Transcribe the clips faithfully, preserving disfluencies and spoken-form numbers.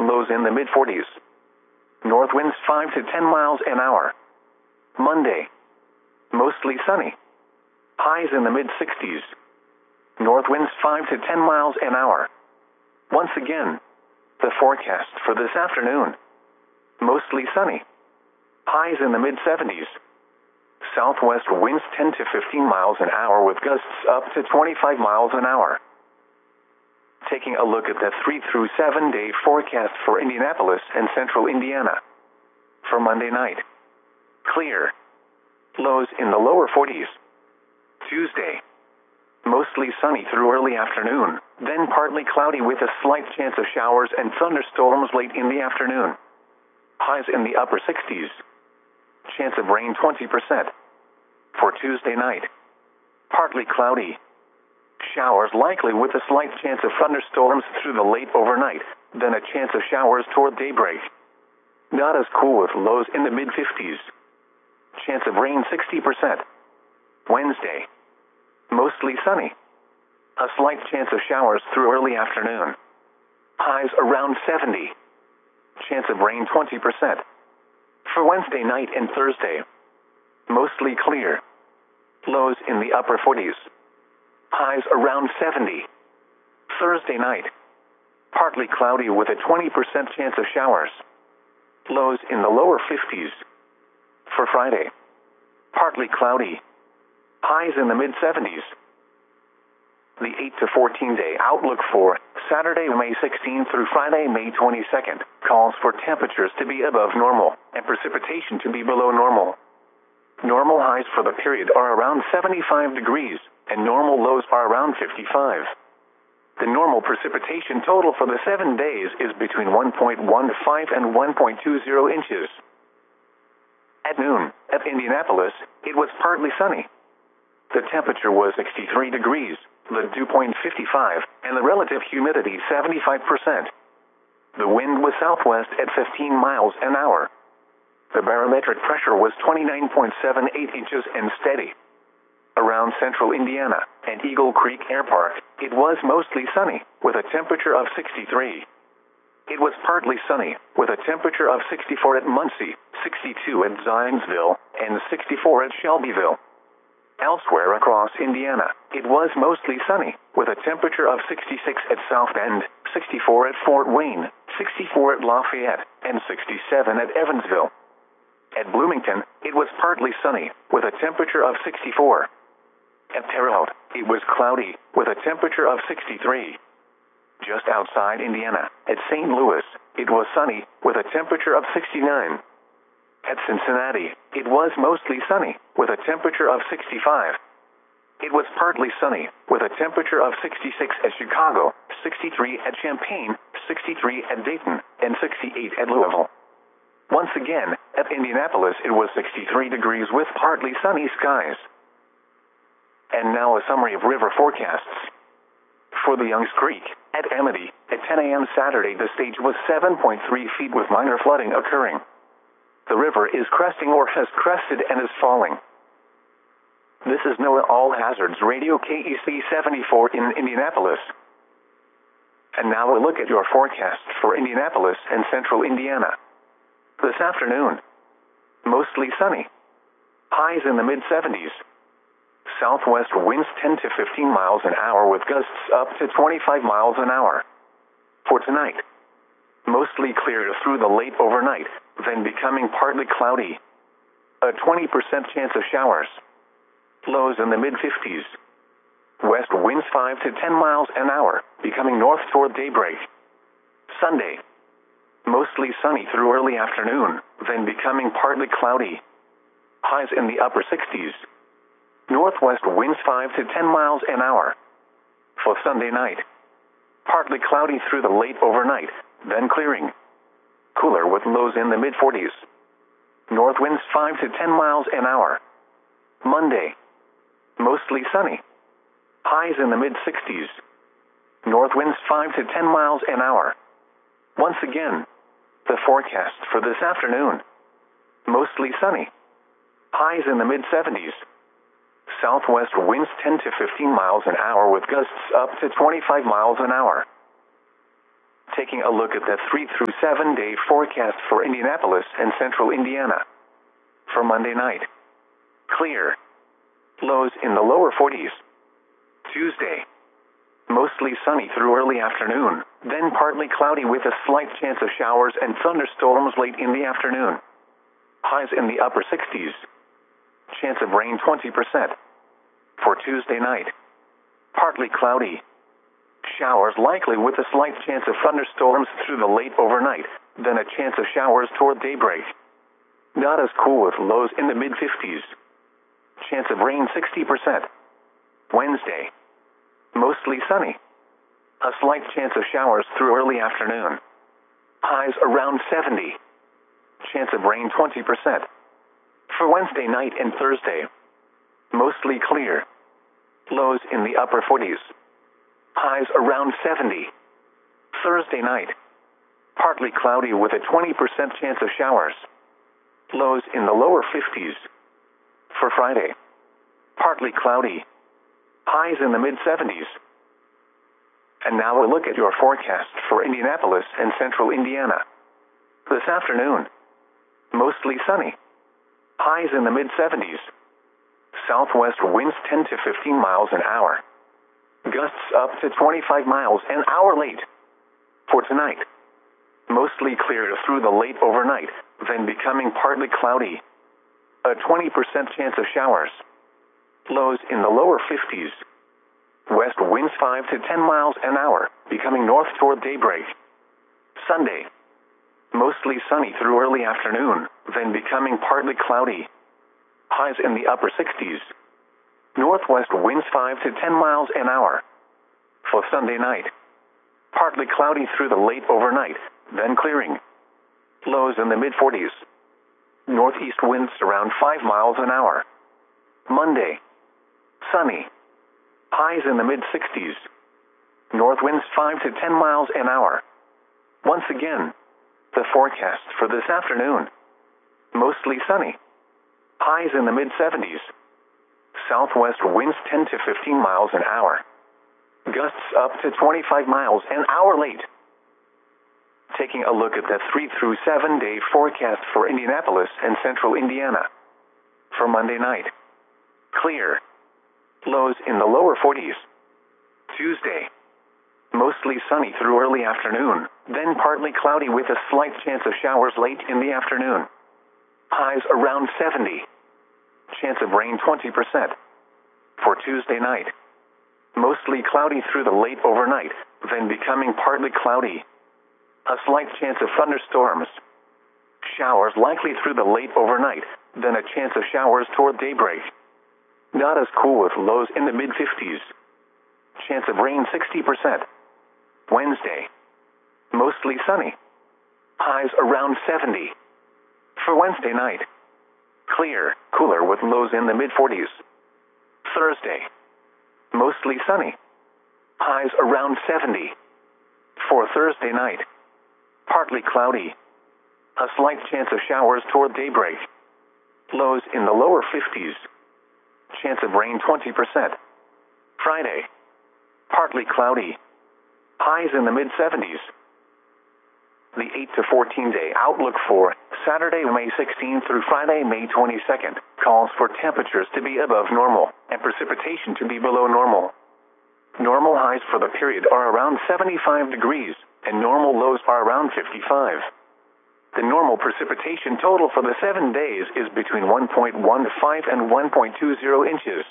lows in the mid forties. North winds five to ten miles an hour. Monday, mostly sunny. Highs in the mid sixties. North winds five to ten miles an hour. Once again, the forecast for this afternoon. Mostly sunny. Highs in the mid seventies. Southwest winds ten to fifteen miles an hour with gusts up to twenty-five miles an hour. Taking a look at the three through seven day forecast for Indianapolis and central Indiana. For Monday night. Clear. Lows in the lower forties. Tuesday. Mostly sunny through early afternoon, then partly cloudy with a slight chance of showers and thunderstorms late in the afternoon. Highs in the upper sixties. Chance of rain twenty percent. For Tuesday night. Partly cloudy. Showers likely with a slight chance of thunderstorms through the late overnight, then a chance of showers toward daybreak. Not as cool with lows in the mid fifties. Chance of rain sixty percent. Wednesday. Mostly sunny. A slight chance of showers through early afternoon. Highs around seventy. Chance of rain twenty percent. For Wednesday night and Thursday. Mostly clear. Lows in the upper forties. Highs around seventy. Thursday night. Partly cloudy with a twenty percent chance of showers. Lows in the lower fifties. For Friday. Partly cloudy. Highs in the mid seventies. The eight to fourteen day outlook for Saturday, May sixteenth through Friday, May twenty-second, calls for temperatures to be above normal and precipitation to be below normal. Normal highs for the period are around seventy-five degrees, and normal lows are around fifty-five. The normal precipitation total for the seven days is between one point one five and one point two zero inches. At noon, at Indianapolis, it was partly sunny. The temperature was sixty-three degrees, the dew point fifty-five, and the relative humidity seventy-five percent. The wind was southwest at fifteen miles an hour. The barometric pressure was twenty-nine point seven eight inches and steady. Around central Indiana and Eagle Creek Air Park, it was mostly sunny, with a temperature of sixty-three. It was partly sunny, with a temperature of sixty-four at Muncie, sixty-two at Zionsville, and sixty-four at Shelbyville. Elsewhere across Indiana, it was mostly sunny, with a temperature of sixty-six at South Bend, sixty-four at Fort Wayne, sixty-four at Lafayette, and sixty-seven at Evansville. At Bloomington, it was partly sunny, with a temperature of sixty-four. At Terre Haute, it was cloudy, with a temperature of sixty-three. Just outside Indiana, at Saint Louis, it was sunny, with a temperature of sixty-nine. At Cincinnati, it was mostly sunny, with a temperature of sixty-five. It was partly sunny, with a temperature of sixty-six at Chicago, sixty-three at Champaign, sixty-three at Dayton, and sixty-eight at Louisville. Once again, at Indianapolis it was sixty-three degrees with partly sunny skies. And now a summary of river forecasts. For the Youngs Creek, at Amity, at ten a m Saturday the stage was seven point three feet with minor flooding occurring. The river is cresting or has crested and is falling. This is NOAA All Hazards Radio K E C seventy-four in Indianapolis. And now a look at your forecast for Indianapolis and central Indiana. This afternoon, mostly sunny. Highs in the mid seventies. Southwest winds ten to fifteen miles an hour with gusts up to twenty-five miles an hour. For tonight, mostly clear through the late overnight, then becoming partly cloudy. A twenty percent chance of showers. Lows in the mid fifties. West winds five to ten miles an hour, becoming north toward daybreak. Sunday, mostly sunny through early afternoon, then becoming partly cloudy. Highs in the upper sixties. Northwest winds five to ten miles an hour. For Sunday night, partly cloudy through the late overnight, then clearing. Cooler with lows in the mid forties. North winds five to ten miles an hour. Monday, mostly sunny. Highs in the mid sixties. North winds five to ten miles an hour. Once again, the forecast for this afternoon. Mostly sunny. Highs in the mid seventies. Southwest winds ten to fifteen miles an hour with gusts up to twenty-five miles an hour. Taking a look at the three through seven day forecast for Indianapolis and central Indiana. For Monday night, clear. Lows in the lower forties. Tuesday, mostly sunny through early afternoon, then partly cloudy with a slight chance of showers and thunderstorms late in the afternoon. Highs in the upper sixties. Chance of rain twenty percent. For Tuesday night, partly cloudy. Showers likely with a slight chance of thunderstorms through the late overnight, then a chance of showers toward daybreak. Not as cool with lows in the mid-fifties. Chance of rain sixty percent. Wednesday, mostly sunny. A slight chance of showers through early afternoon. Highs around seventy. Chance of rain twenty percent. For Wednesday night and Thursday, mostly clear. Lows in the upper forties. Highs around seventy. Thursday night, partly cloudy with a twenty percent chance of showers. Lows in the lower fifties. For Friday, partly cloudy. Highs in the mid-seventies. And now a look at your forecast for Indianapolis and central Indiana. This afternoon, mostly sunny. Highs in the mid-seventies. Southwest winds ten to fifteen miles an hour. Gusts up to twenty-five miles an hour late. For tonight, mostly clear through the late overnight, then becoming partly cloudy. A twenty percent chance of showers. Lows in the lower fifties. West winds five to ten miles an hour, becoming north toward daybreak. Sunday, mostly sunny through early afternoon, then becoming partly cloudy. Highs in the upper sixties. Northwest winds five to ten miles an hour. For Sunday night, partly cloudy through the late overnight, then clearing. Lows in the mid-forties. Northeast winds around five miles an hour. Monday, sunny. Highs in the mid-sixties. North winds five to ten miles an hour. Once again, the forecast for this afternoon. Mostly sunny. Highs in the mid-seventies. Southwest winds ten to fifteen miles an hour. Gusts up to twenty-five miles an hour late. Taking a look at the three through seven day forecast for Indianapolis and central Indiana. For Monday night, clear. Lows in the lower forties. Tuesday, mostly sunny through early afternoon, then partly cloudy with a slight chance of showers late in the afternoon. Highs around seventy. Chance of rain twenty percent. For Tuesday night, mostly cloudy through the late overnight, then becoming partly cloudy. A slight chance of thunderstorms. Showers likely through the late overnight, then a chance of showers toward daybreak. Not as cool with lows in the mid-fifties. Chance of rain sixty percent. Wednesday, mostly sunny. Highs around seventy. For Wednesday night, clear, cooler with lows in the mid-forties. Thursday, mostly sunny. Highs around seventy. For Thursday night, partly cloudy. A slight chance of showers toward daybreak. Lows in the lower fifties. Chance of rain twenty percent. Friday, partly cloudy. Highs in the mid-seventies. The eight to fourteen day outlook for Saturday, May sixteenth through Friday, May twenty-second, calls for temperatures to be above normal and precipitation to be below normal. Normal highs for the period are around seventy-five degrees, and normal lows are around fifty-five. The normal precipitation total for the seven days is between one point one five and one point two zero inches.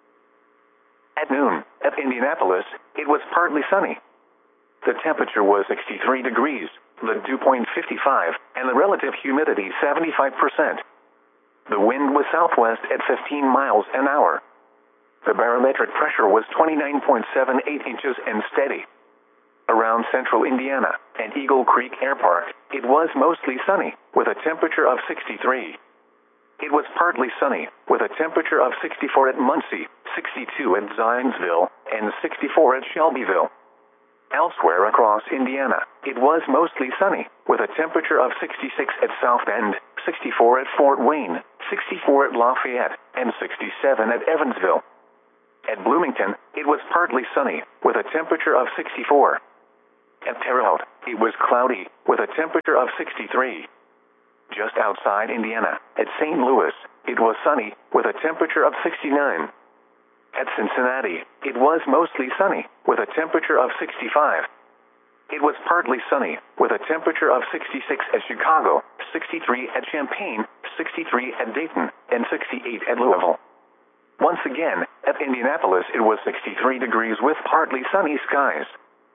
At noon, at Indianapolis, it was partly sunny. The temperature was sixty-three degrees, the dew point fifty-five, and the relative humidity seventy-five percent. The wind was southwest at fifteen miles an hour. The barometric pressure was twenty-nine point seven eight inches and steady. Around central Indiana and Eagle Creek Air Park, it was mostly sunny, with a temperature of sixty-three. It was partly sunny, with a temperature of sixty-four at Muncie, sixty-two at Zionsville, and sixty-four at Shelbyville. Elsewhere across Indiana, it was mostly sunny, with a temperature of sixty-six at South Bend, sixty-four at Fort Wayne, sixty-four at Lafayette, and sixty-seven at Evansville. At Bloomington, it was partly sunny, with a temperature of sixty-four. At Terre Haute, it was cloudy, with a temperature of sixty-three. Just outside Indiana, at Saint Louis, it was sunny, with a temperature of sixty-nine. At Cincinnati, it was mostly sunny, with a temperature of sixty-five. It was partly sunny, with a temperature of sixty-six at Chicago, sixty-three at Champaign, sixty-three at Dayton, and sixty-eight at Louisville. Once again, at Indianapolis it was sixty-three degrees with partly sunny skies.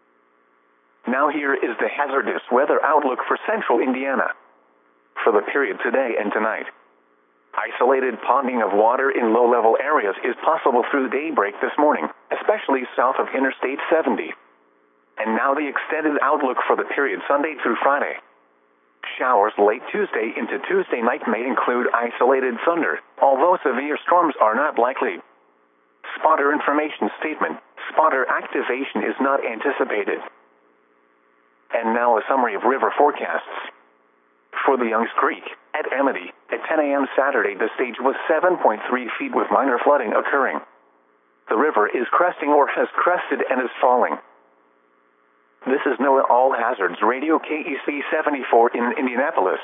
Now here is the hazardous weather outlook for central Indiana. For the period today and tonight, isolated ponding of water in low-level areas is possible through daybreak this morning, especially south of Interstate seventy. And now the extended outlook for the period Sunday through Friday. Showers late Tuesday into Tuesday night may include isolated thunder, although severe storms are not likely. Spotter information statement: spotter activation is not anticipated. And now a summary of river forecasts. For the Youngs Creek, at Amity, at ten a m Saturday the stage was seven point three feet with minor flooding occurring. The river is cresting or has crested and is falling. This is NOAA All Hazards Radio K E C seventy-four in Indianapolis.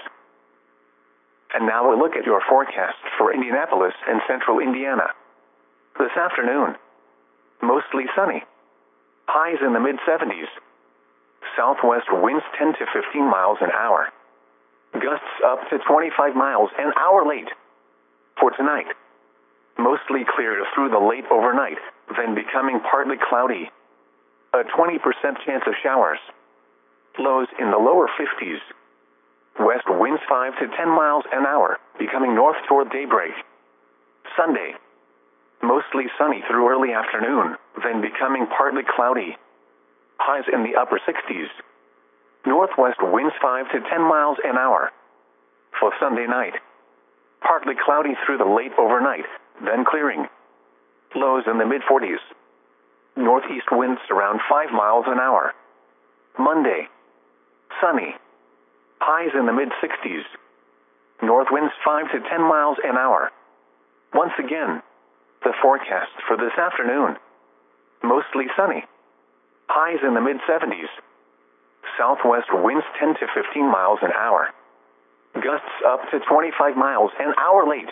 And now a look at your forecast for Indianapolis and central Indiana. This afternoon, mostly sunny. Highs in the mid seventies. Southwest winds ten to fifteen miles an hour. Gusts up to twenty-five miles an hour late. For tonight, mostly clear through the late overnight, then becoming partly cloudy. A twenty percent chance of showers. Lows in the lower fifties. West winds five to ten miles an hour, becoming north toward daybreak. Sunday, mostly sunny through early afternoon, then becoming partly cloudy. Highs in the upper sixties. Northwest winds five to ten miles an hour. For Sunday night, partly cloudy through the late overnight, then clearing. Lows in the mid forties. Northeast winds around five miles an hour. Monday, sunny. Highs in the mid sixties. North winds five to ten miles an hour. Once again, the forecast for this afternoon. Mostly sunny. Highs in the mid seventies. Southwest winds ten to fifteen miles an hour. Gusts up to twenty-five miles an hour late.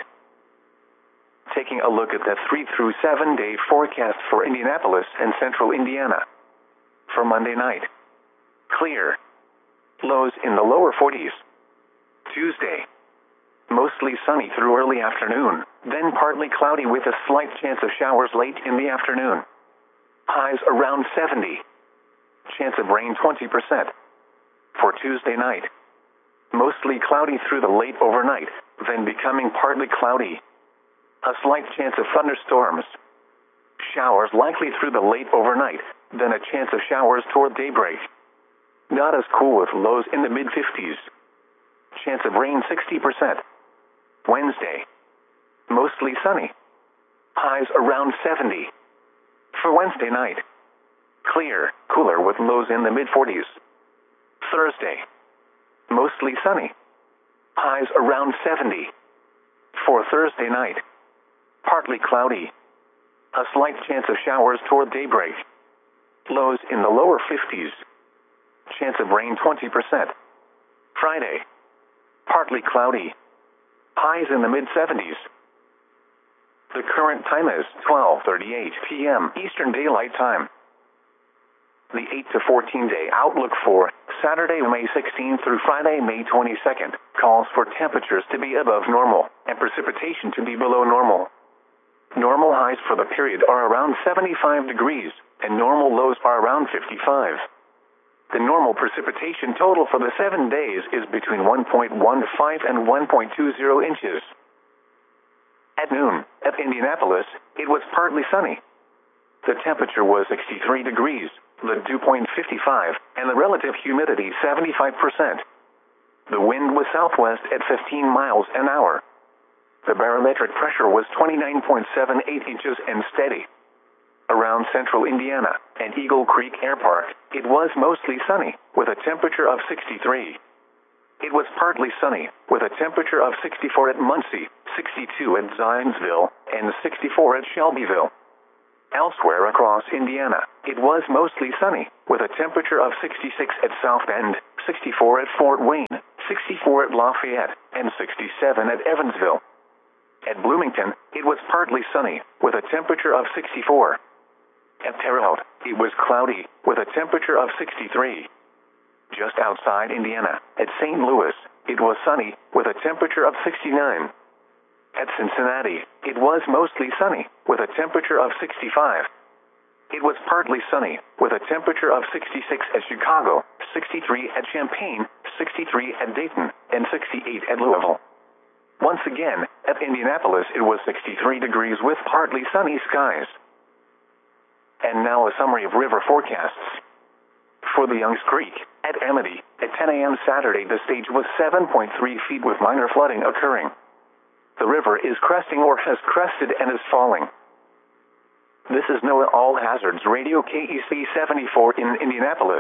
Taking a look at the three through seven day forecast for Indianapolis and central Indiana. For Monday night, clear. Lows in the lower forties. Tuesday, mostly sunny through early afternoon, then partly cloudy with a slight chance of showers late in the afternoon. Highs around seventy. Chance of rain twenty percent. For Tuesday night, mostly cloudy through the late overnight, then becoming partly cloudy. A slight chance of thunderstorms. Showers likely through the late overnight, then a chance of showers toward daybreak. Not as cool with lows in the mid fifties. Chance of rain sixty percent. Wednesday, mostly sunny. Highs around seventy. For Wednesday night, clear, cooler with lows in the mid forties. Thursday, mostly sunny. Highs around seventy. For Thursday night, partly cloudy. A slight chance of showers toward daybreak. Lows in the lower fifties. Chance of rain twenty percent. Friday, partly cloudy. Highs in the mid seventies. The current time is twelve thirty-eight p m Eastern Daylight Time. The eight to fourteen day outlook for Saturday, May sixteenth through Friday, May twenty-second, calls for temperatures to be above normal and precipitation to be below normal. Normal highs for the period are around seventy-five degrees, and normal lows are around fifty-five. The normal precipitation total for the seven days is between one point one five and one point two zero inches. At noon, at Indianapolis, it was partly sunny. The temperature was sixty-three degrees, the dew point fifty-five, and the relative humidity seventy-five percent. The wind was southwest at fifteen miles an hour. The barometric pressure was twenty-nine point seven eight inches and steady. Around central Indiana and Eagle Creek Air Park, it was mostly sunny, with a temperature of sixty-three. It was partly sunny, with a temperature of sixty-four at Muncie, sixty-two at Zionsville, and sixty-four at Shelbyville. Elsewhere across Indiana, it was mostly sunny, with a temperature of sixty-six at South Bend, sixty-four at Fort Wayne, sixty-four at Lafayette, and sixty-seven at Evansville. At Bloomington, it was partly sunny, with a temperature of sixty-four. At Terre Haute, it was cloudy, with a temperature of sixty-three. Just outside Indiana, at Saint Louis, it was sunny, with a temperature of sixty-nine. At Cincinnati, it was mostly sunny, with a temperature of sixty-five. It was partly sunny, with a temperature of sixty-six at Chicago, sixty-three at Champaign, sixty-three at Dayton, and sixty-eight at Louisville. Once again, at Indianapolis it was sixty-three degrees with partly sunny skies. And now a summary of river forecasts. For the Youngs Creek, at Amity, at ten a m Saturday the stage was seven point three feet with minor flooding occurring. The river is cresting or has crested and is falling. This is NOAA All Hazards Radio K E C seventy-four in Indianapolis.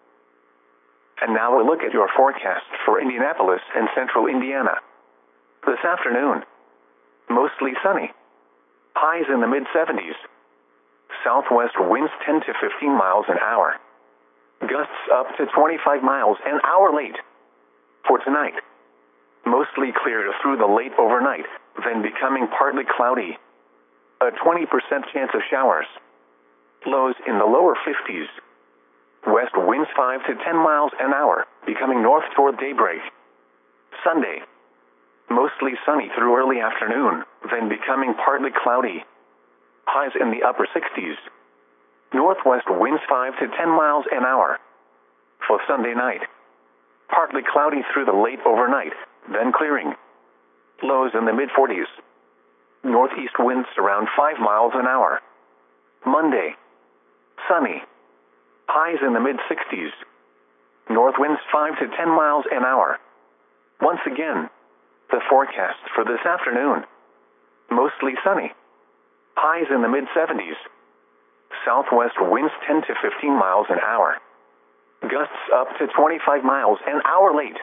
And now a look at your forecast for Indianapolis and central Indiana. This afternoon, mostly sunny. Highs in the mid seventies. Southwest winds ten to fifteen miles an hour. Gusts up to twenty-five miles an hour late. For tonight, mostly clear through the late overnight, then becoming partly cloudy. A twenty percent chance of showers. Lows in the lower fifties. West winds five to ten miles an hour, becoming north toward daybreak. Sunday, mostly sunny through early afternoon, then becoming partly cloudy. Highs in the upper sixties. Northwest winds five to ten miles an hour. For Sunday night, partly cloudy through the late overnight, then clearing. Lows in the mid forties. Northeast winds around five miles an hour. Monday, sunny. Highs in the mid sixties. North winds five to ten miles an hour. Once again, the forecast for this afternoon. Mostly sunny. Highs in the mid seventies. Southwest winds ten to fifteen miles an hour. Gusts up to twenty-five miles an hour late.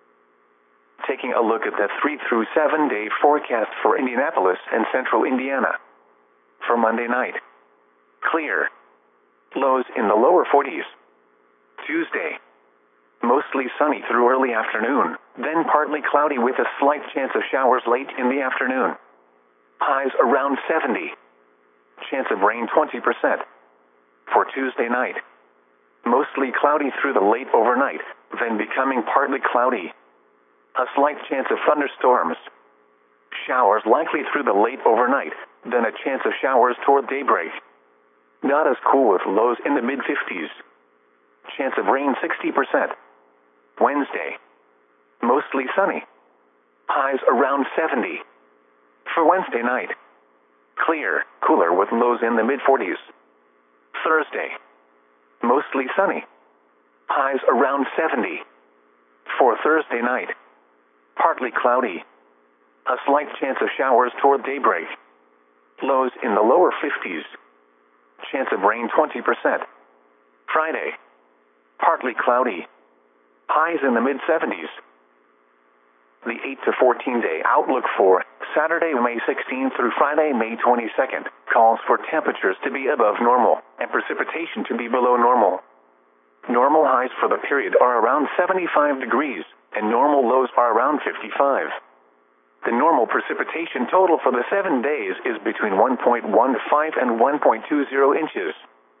Taking a look at the three through seven day forecast for Indianapolis and central Indiana. For Monday night, clear. Lows in the lower forties. Tuesday, mostly sunny through early afternoon, then partly cloudy with a slight chance of showers late in the afternoon. Highs around seventy. Chance of rain twenty percent. For Tuesday night, mostly cloudy through the late overnight, then becoming partly cloudy. A slight chance of thunderstorms. Showers likely through the late overnight, then a chance of showers toward daybreak. Not as cool with lows in the mid fifties. Chance of rain sixty percent. Wednesday, mostly sunny. Highs around seventy. For Wednesday night, clear, cooler with lows in the mid forties. Thursday, mostly sunny. Highs around seventy. For Thursday night, partly cloudy. A slight chance of showers toward daybreak. Lows in the lower fifties. Chance of rain twenty percent. Friday, partly cloudy. Highs in the mid seventies. The eight to fourteen day outlook for Saturday, May sixteenth through Friday, May twenty-second, calls for temperatures to be above normal and precipitation to be below normal. Normal highs for the period are around seventy-five degrees, and normal lows are around fifty-five. The normal precipitation total for the seven days is between one point one five and one point two zero inches.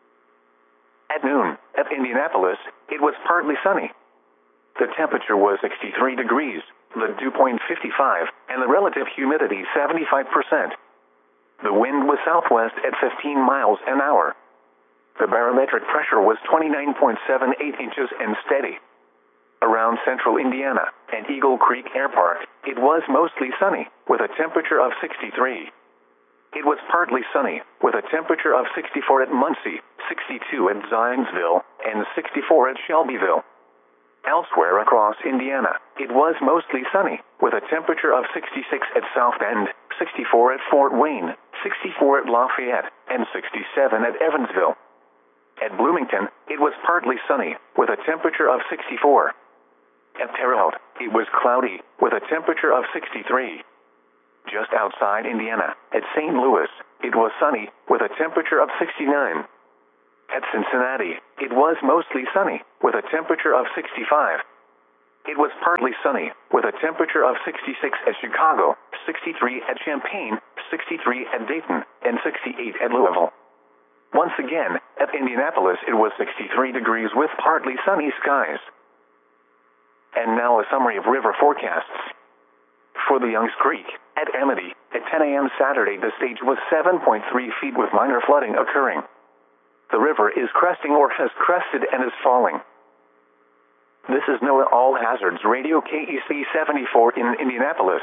At noon, at Indianapolis, it was partly sunny. The temperature was sixty-three degrees, the dew point fifty-five, and the relative humidity seventy-five percent. The wind was southwest at fifteen miles an hour. The barometric pressure was twenty-nine point seven eight inches and steady. Around central Indiana and Eagle Creek Air Park, it was mostly sunny, with a temperature of sixty-three. It was partly sunny, with a temperature of sixty-four at Muncie, sixty-two at Zionsville, and sixty-four at Shelbyville. Elsewhere across Indiana, it was mostly sunny, with a temperature of sixty-six at South Bend, sixty-four at Fort Wayne, sixty-four at Lafayette, and sixty-seven at Evansville. At Bloomington, it was partly sunny, with a temperature of sixty-four. At Terre Haute, it was cloudy, with a temperature of sixty-three. Just outside Indiana, at Saint Louis, it was sunny, with a temperature of sixty-nine. At Cincinnati, it was mostly sunny, with a temperature of sixty-five. It was partly sunny, with a temperature of sixty-six at Chicago, sixty-three at Champaign, sixty-three at Dayton, and sixty-eight at Louisville. Once again, at Indianapolis it was sixty-three degrees with partly sunny skies. And now a summary of river forecasts. For the Youngs Creek, at Amity, at ten a m Saturday the stage was seven point three feet with minor flooding occurring. The river is cresting or has crested and is falling. This is NOAA All Hazards Radio K E C seventy-four in Indianapolis.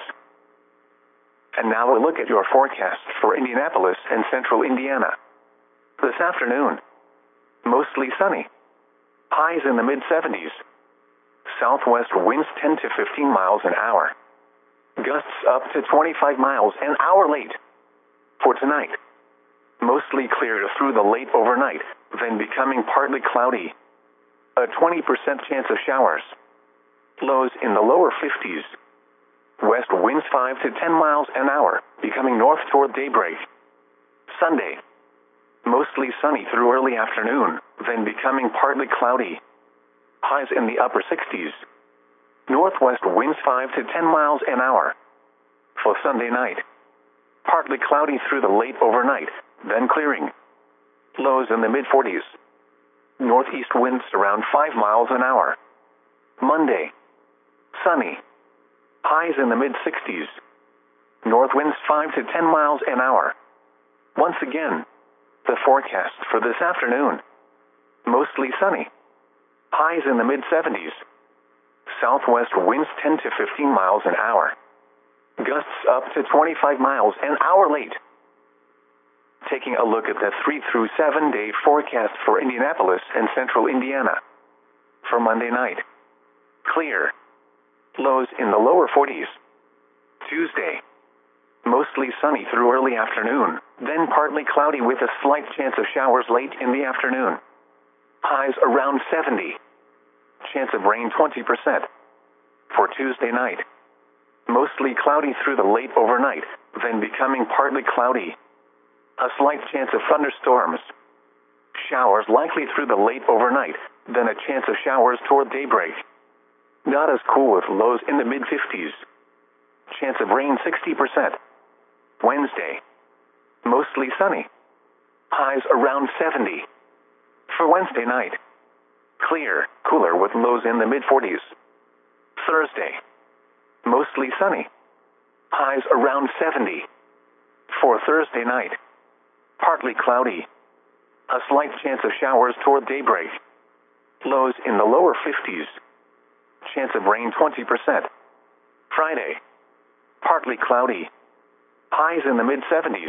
And now a look at your forecast for Indianapolis and central Indiana. This afternoon, mostly sunny. Highs in the mid seventies. Southwest winds ten to fifteen miles an hour. Gusts up to twenty-five miles an hour late. For tonight, mostly clear through the late overnight, then becoming partly cloudy. A twenty percent chance of showers. Lows in the lower fifties. West winds five to ten miles an hour, becoming north toward daybreak. Sunday, mostly sunny through early afternoon, then becoming partly cloudy. Highs in the upper sixties. Northwest winds five to ten miles an hour. For Sunday night, partly cloudy through the late overnight, then clearing. Lows in the mid forties. Northeast winds around five miles an hour. Monday, sunny. Highs in the mid sixties. North winds five to ten miles an hour. Once again, the forecast for this afternoon. Mostly sunny. Highs in the mid seventies. Southwest winds ten to fifteen miles an hour. Gusts up to twenty-five miles an hour late. Taking a look at the three through seven day forecast for Indianapolis and central Indiana. For Monday night, clear. Lows in the lower forties. Tuesday, mostly sunny through early afternoon, then partly cloudy with a slight chance of showers late in the afternoon. Highs around seventy. Chance of rain twenty percent. For Tuesday night, mostly cloudy through the late overnight, then becoming partly cloudy. A slight chance of thunderstorms. Showers likely through the late overnight, then a chance of showers toward daybreak. Not as cool with lows in the mid fifties. Chance of rain sixty percent. Wednesday, mostly sunny. Highs around seventy. For Wednesday night, clear, cooler with lows in the mid forties. Thursday, mostly sunny. Highs around seventy. For Thursday night, partly cloudy. A slight chance of showers toward daybreak. Lows in the lower fifties. Chance of rain twenty percent. Friday, partly cloudy. Highs in the mid seventies.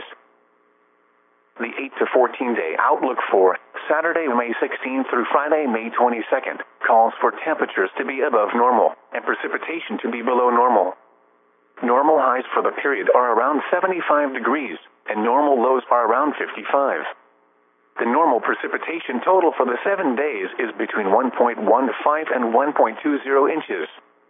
The eight to fourteen day outlook for Saturday, May sixteenth through Friday, May twenty-second, calls for temperatures to be above normal and precipitation to be below normal. Normal highs for the period are around seventy-five degrees, and normal lows are around fifty-five. The normal precipitation total for the seven days is between one point one five and one point two zero inches.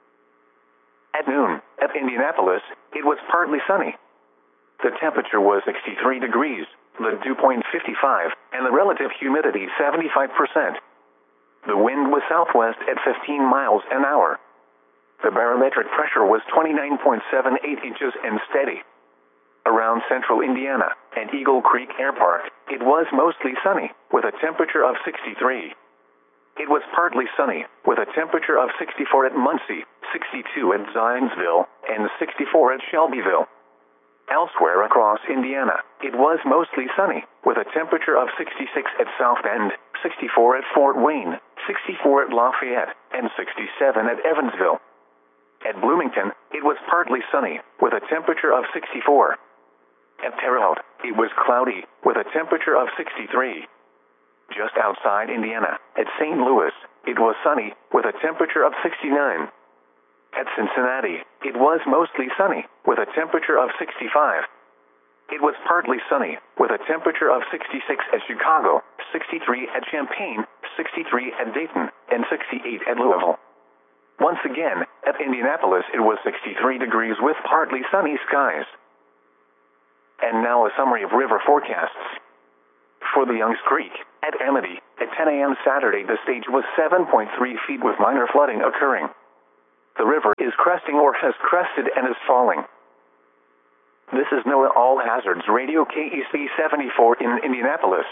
At noon, at Indianapolis, it was partly sunny. The temperature was sixty-three degrees, the dew point fifty-five, and the relative humidity seventy-five percent. The wind was southwest at fifteen miles an hour. The barometric pressure was twenty-nine point seven eight inches and steady. Around central Indiana and Eagle Creek Air Park, it was mostly sunny, with a temperature of sixty-three. It was partly sunny, with a temperature of sixty-four at Muncie, sixty-two at Zionsville, and sixty-four at Shelbyville. Elsewhere across Indiana, it was mostly sunny, with a temperature of sixty-six at South Bend, sixty-four at Fort Wayne, sixty-four at Lafayette, and sixty-seven at Evansville. At Bloomington, it was partly sunny, with a temperature of sixty-four. At Terre Haute, it was cloudy, with a temperature of sixty-three. Just outside Indiana, at Saint Louis, it was sunny, with a temperature of sixty-nine. At Cincinnati, it was mostly sunny, with a temperature of sixty-five. It was partly sunny, with a temperature of sixty-six at Chicago, sixty-three at Champaign, sixty-three at Dayton, and sixty-eight at Louisville. Once again, at Indianapolis it was sixty-three degrees with partly sunny skies. And now a summary of river forecasts. For the Youngs Creek, at Amity, at ten a m Saturday the stage was seven point three feet with minor flooding occurring. The river is cresting or has crested and is falling. This is NOAA All Hazards Radio K E C seventy-four in Indianapolis.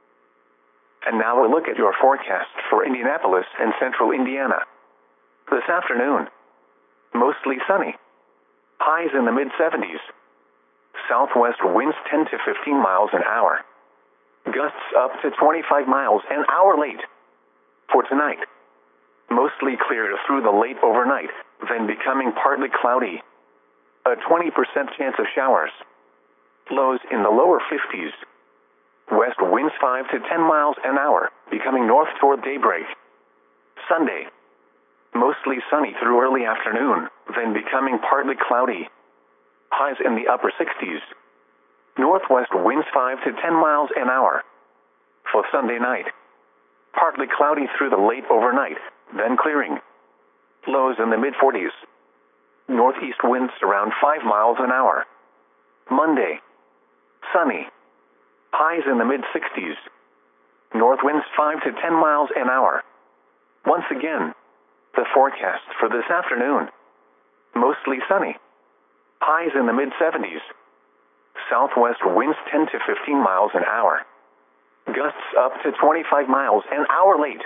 And now a look at your forecast for Indianapolis and central Indiana. This afternoon, mostly sunny. Highs in the mid seventies. Southwest winds ten to fifteen miles an hour. Gusts up to twenty-five miles an hour late. For tonight, mostly clear through the late overnight, then becoming partly cloudy. A twenty percent chance of showers. Lows in the lower fifties. West winds five to ten miles an hour, becoming north toward daybreak. Sunday, mostly sunny through early afternoon, then becoming partly cloudy. Highs in the upper sixties. Northwest winds five to ten miles an hour. For Sunday night, partly cloudy through the late overnight, then clearing. Lows in the mid forties. Northeast winds around five miles an hour. Monday, sunny. Highs in the mid sixties. North winds five to ten miles an hour. Once again, the forecast for this afternoon. Mostly sunny. Highs in the mid seventies. Southwest winds ten to fifteen miles an hour. Gusts up to twenty-five miles an hour late.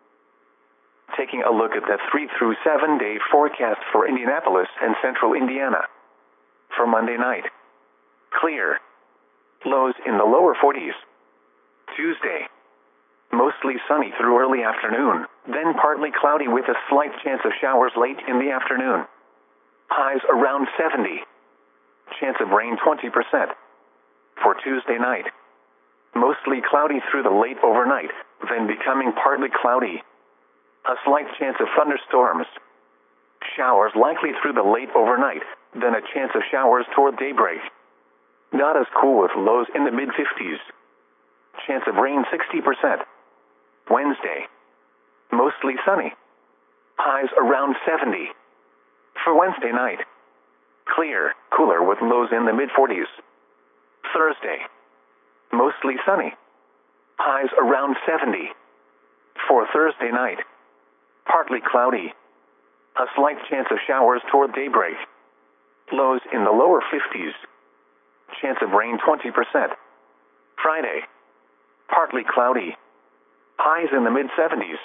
Taking a look at the three through seven day forecast for Indianapolis and central Indiana. For Monday night, clear. Lows in the lower forties. Tuesday, mostly sunny through early afternoon, then partly cloudy with a slight chance of showers late in the afternoon. Highs around seventy. Chance of rain twenty percent. For Tuesday night, mostly cloudy through the late overnight, then becoming partly cloudy. A slight chance of thunderstorms. Showers likely through the late overnight, then a chance of showers toward daybreak. Not as cool with lows in the mid fifties. Chance of rain sixty percent. Wednesday, mostly sunny. Highs around seventy. For Wednesday night, clear, cooler with lows in the mid forties. Thursday, mostly sunny. Highs around seventy. For Thursday night, partly cloudy. A slight chance of showers toward daybreak. Lows in the lower fifties. Chance of rain twenty percent. Friday, partly cloudy. Highs in the mid seventies.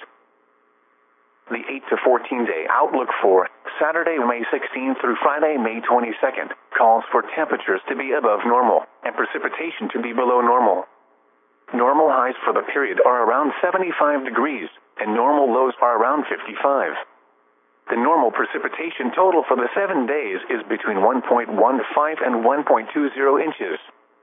The eight to fourteen day outlook for Saturday, May sixteenth through Friday, May twenty-second, calls for temperatures to be above normal and precipitation to be below normal. Normal highs for the period are around seventy-five degrees, and normal lows are around fifty-five. The normal precipitation total for the seven days is between one point one five and one point two zero inches.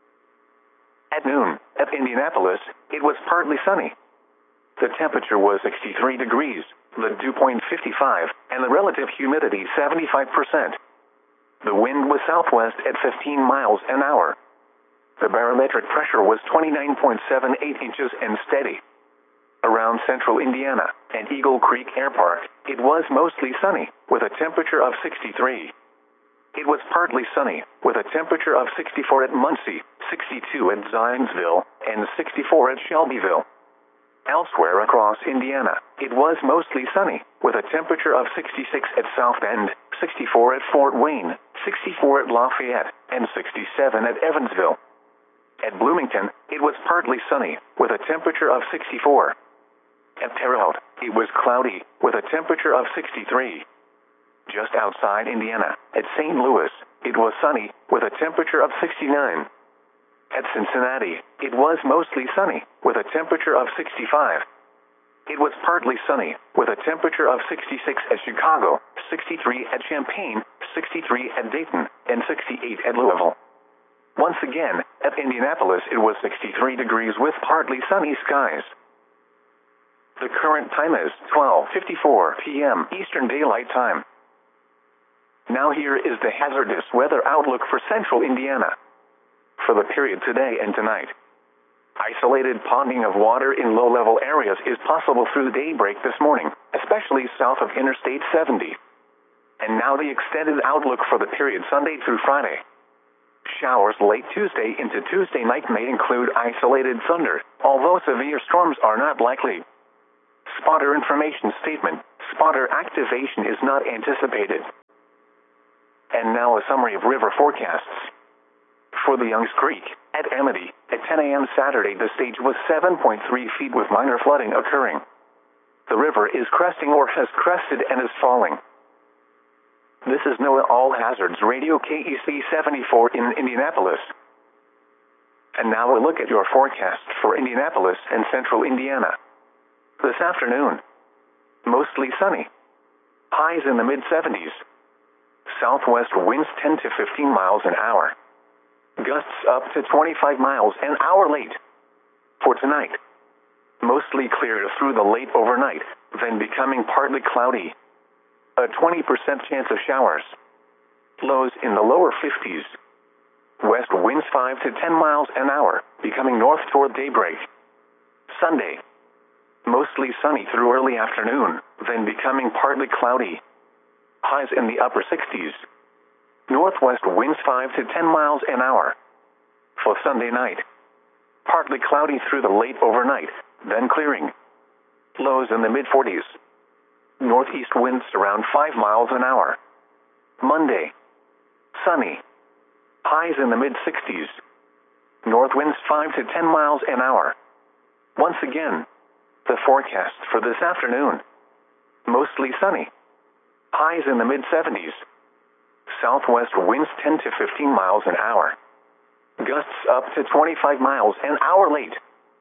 At noon, at Indianapolis, it was partly sunny. The temperature was sixty-three degrees, the dew point fifty-five, and the relative humidity seventy-five percent. The wind was southwest at fifteen miles an hour. The barometric pressure was twenty-nine point seven eight inches and steady. Around central Indiana and Eagle Creek Air Park, it was mostly sunny, with a temperature of sixty-three. It was partly sunny, with a temperature of sixty-four at Muncie, sixty-two at Zionsville, and sixty-four at Shelbyville. Elsewhere across Indiana, it was mostly sunny, with a temperature of sixty-six at South Bend, sixty-four at Fort Wayne, sixty-four at Lafayette, and sixty-seven at Evansville. At Bloomington, it was partly sunny, with a temperature of sixty-four. At Terre Haute, it was cloudy, with a temperature of sixty-three. Just outside Indiana, at Saint Louis, it was sunny, with a temperature of sixty-nine. At Cincinnati, it was mostly sunny, with a temperature of sixty-five. It was partly sunny, with a temperature of sixty-six at Chicago, sixty-three at Champaign, sixty-three at Dayton, and sixty-eight at Louisville. Once again, at Indianapolis, it was sixty-three degrees with partly sunny skies. The current time is twelve fifty-four p m Eastern Daylight Time. Now here is the hazardous weather outlook for central Indiana. For the period today and tonight, isolated ponding of water in low-level areas is possible through daybreak this morning, especially south of Interstate seventy. And now the extended outlook for the period Sunday through Friday. Showers late Tuesday into Tuesday night may include isolated thunder, although severe storms are not likely. Spotter information statement. Spotter activation is not anticipated. And now a summary of river forecasts. For the Youngs Creek, at Amity, at ten a m Saturday the stage was seven point three feet with minor flooding occurring. The river is cresting or has crested and is falling. This is NOAA All Hazards Radio K E C seventy-four in Indianapolis. And now a look at your forecast for Indianapolis and central Indiana. This afternoon, mostly sunny. Highs in the mid seventies. Southwest winds ten to fifteen miles an hour. Gusts up to twenty-five miles an hour late. For tonight, mostly clear through the late overnight, then becoming partly cloudy. A twenty percent chance of showers. Lows in the lower fifties. West winds five to ten miles an hour, becoming north toward daybreak. Sunday, mostly sunny through early afternoon, then becoming partly cloudy. Highs in the upper sixties. Northwest winds five to ten miles an hour. For Sunday night, partly cloudy through the late overnight, then clearing. Lows in the mid forties. Northeast winds around five miles an hour. Monday, sunny. Highs in the mid sixties. North winds five to ten miles an hour. Once again, the forecast for this afternoon. Mostly sunny. Highs in the mid seventies. Southwest winds ten to fifteen miles an hour. Gusts up to twenty-five miles an hour late.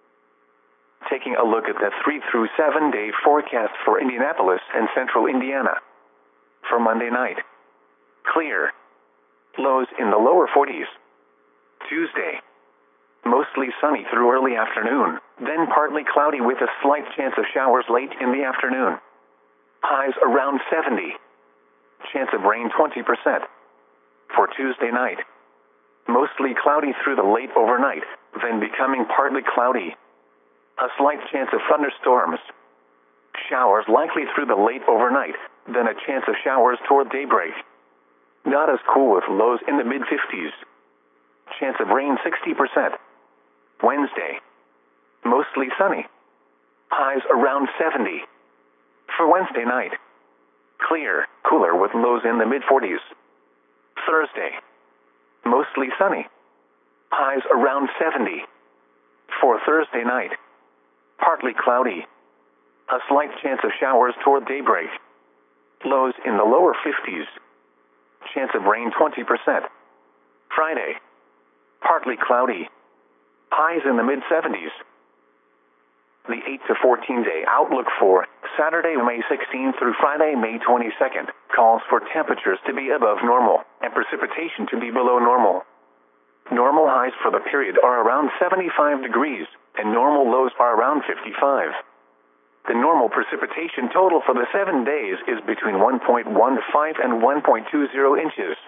Taking a look at the three through seven day forecast for Indianapolis and central Indiana. For Monday night, clear. Lows in the lower forties. Tuesday, mostly sunny through early afternoon, then partly cloudy with a slight chance of showers late in the afternoon. Highs around seventy. Chance of rain twenty percent. For Tuesday night, mostly cloudy through the late overnight, then becoming partly cloudy. A slight chance of thunderstorms. Showers likely through the late overnight, then a chance of showers toward daybreak. Not as cool with lows in the mid fifties. Chance of rain sixty percent. Wednesday, mostly sunny. Highs around seventy. For Wednesday night, clear, cooler with lows in the mid forties. Thursday, mostly sunny. Highs around seventy. For Thursday night, partly cloudy. A slight chance of showers toward daybreak. Lows in the lower fifties. Chance of rain twenty percent. Friday, partly cloudy. Highs in the mid seventies. The eight to fourteen day outlook for Saturday, May sixteenth through Friday, May twenty-second, calls for temperatures to be above normal and precipitation to be below normal. Normal highs for the period are around seventy-five degrees, and normal lows are around fifty-five. The normal precipitation total for the seven days is between one point one five and one point two zero inches.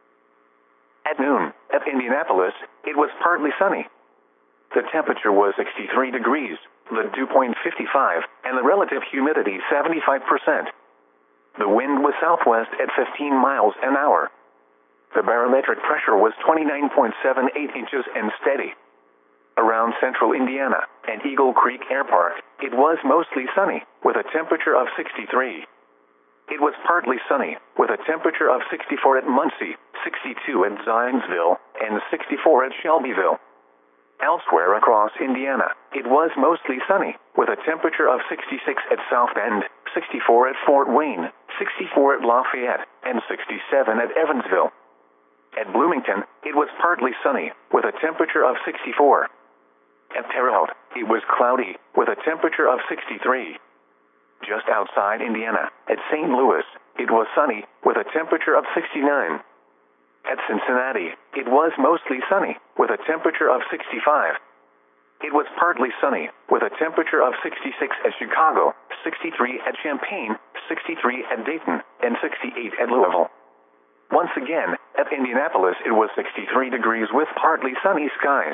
At noon, at Indianapolis, it was partly sunny. The temperature was sixty-three degrees, the dew point fifty-five, and the relative humidity seventy-five percent. The wind was southwest at fifteen miles an hour. The barometric pressure was twenty-nine point seven eight inches and steady. Around central Indiana and Eagle Creek Air Park, it was mostly sunny, with a temperature of sixty-three. It was partly sunny, with a temperature of sixty-four at Muncie, sixty-two at Zionsville, and sixty-four at Shelbyville. Elsewhere across Indiana, it was mostly sunny, with a temperature of sixty-six at South Bend, sixty-four at Fort Wayne, sixty-four at Lafayette, and sixty-seven at Evansville. At Bloomington, it was partly sunny, with a temperature of sixty-four. At Terre Haute, it was cloudy, with a temperature of sixty-three. Just outside Indiana, at Saint Louis, it was sunny, with a temperature of sixty-nine. At Cincinnati, it was mostly sunny, with a temperature of sixty-five. It was partly sunny, with a temperature of sixty-six at Chicago, sixty-three at Champaign, sixty-three at Dayton, and sixty-eight at Louisville. Once again, at Indianapolis, it was sixty-three degrees with partly sunny skies.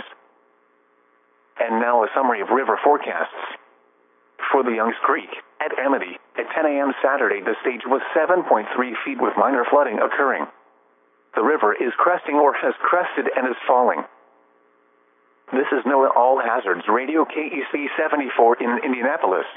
And now a summary of river forecasts. For the Youngs Creek, at Amity, at ten a m Saturday the stage was seven point three feet with minor flooding occurring. The river is cresting or has crested and is falling. This is NOAA All Hazards Radio K E C seventy-four in Indianapolis.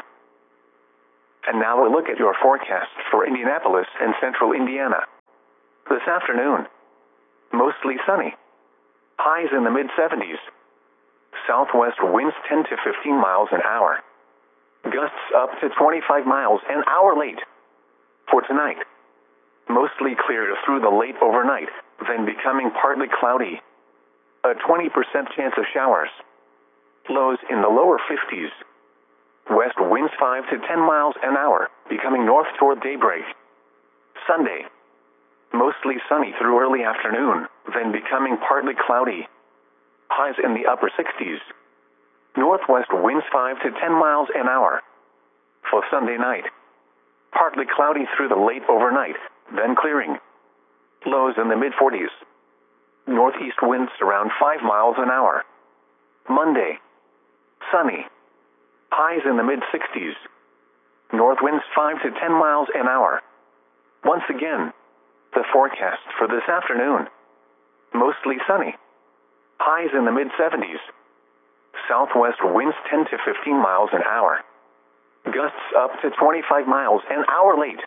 And now a look at your forecast for Indianapolis and central Indiana. This afternoon, mostly sunny. Highs in the mid seventies. Southwest winds ten to fifteen miles an hour. Gusts up to twenty-five miles an hour late. For tonight, mostly clear through the late overnight, then becoming partly cloudy. A twenty percent chance of showers. Lows in the lower fifties. West winds five to ten miles an hour, becoming north toward daybreak. Sunday, mostly sunny through early afternoon, then becoming partly cloudy. Highs in the upper sixties. Northwest winds five to ten miles an hour. For Sunday night, partly cloudy through the late overnight, then clearing. Lows in the mid forties. Northeast winds around five miles an hour. Monday, sunny. Highs in the mid sixties. North winds five to ten miles an hour. Once again, the forecast for this afternoon. Mostly sunny. Highs in the mid seventies. Southwest winds ten to fifteen miles an hour. Gusts up to twenty-five miles an hour late.